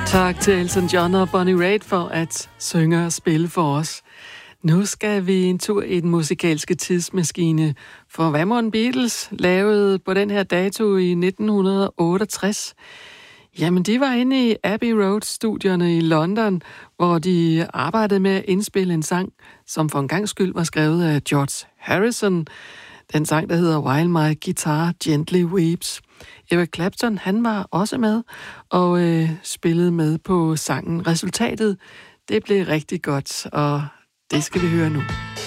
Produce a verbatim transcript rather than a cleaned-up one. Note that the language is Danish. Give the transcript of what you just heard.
Tak til Elton John og Bonnie Raitt for at synge og spille for os. Nu skal vi en tur i den musikalske tidsmaskine, for hvad må Beatles lavede på den her dato i nitten otteogtres? Jamen, de var inde i Abbey Road-studierne i London, hvor de arbejdede med at indspille en sang, som for en gang skyld var skrevet af George Harrison. Den sang, der hedder While My Guitar Gently Weeps. Eric Clapton, han var også med og øh, spillede med på sangen. Resultatet, det blev rigtig godt, og det skal vi høre nu.